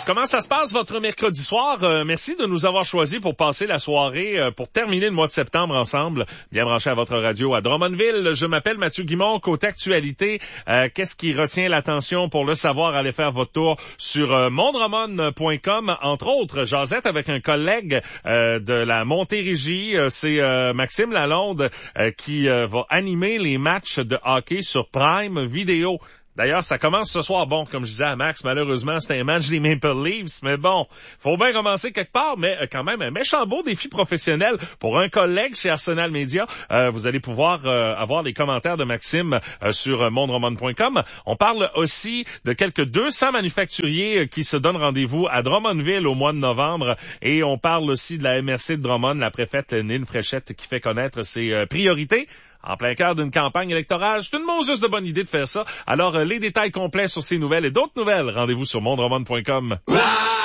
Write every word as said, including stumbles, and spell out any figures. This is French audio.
Comment ça se passe votre mercredi soir? Euh, merci de nous avoir choisis pour passer la soirée, euh, pour terminer le mois de septembre ensemble. Bien branché à votre radio à Drummondville. Je m'appelle Mathieu Guimond. Côté actualité, euh, qu'est-ce qui retient l'attention? Pour le savoir, allez faire votre tour sur euh, mon drummond point com. Entre autres, Josette avec un collègue euh, de la Montérégie. Euh, c'est euh, Maxime Lalonde euh, qui euh, va animer les matchs de hockey sur Prime Vidéo. D'ailleurs, ça commence ce soir. Bon, comme je disais à Max, malheureusement, c'était un match des Maple Leafs, mais bon, faut bien commencer quelque part, mais quand même un méchant beau défi professionnel pour un collègue chez Arsenal Media. Euh, vous allez pouvoir euh, avoir les commentaires de Maxime euh, sur mon drummond point com. On parle aussi de quelques deux cents manufacturiers qui se donnent rendez-vous à Drummondville au mois de novembre, et on parle aussi de la M R C de Drummond, la préfète Nine Fréchette qui fait connaître ses euh, priorités en plein cœur d'une campagne électorale. C'est une mauvaise juste de bonne idée de faire ça. Alors, euh, les détails complets sur ces nouvelles et d'autres nouvelles, rendez-vous sur mon drummond point com.